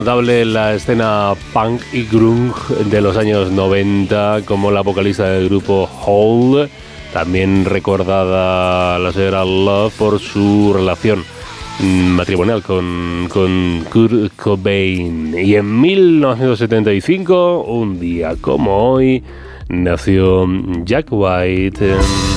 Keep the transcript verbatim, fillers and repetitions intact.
Notable en la escena punk y grunge de los años noventa, como la vocalista del grupo Hole, también recordada la señora Love por su relación matrimonial con, con Kurt Cobain. Y en mil novecientos setenta y cinco, un día como hoy, nació Jack White.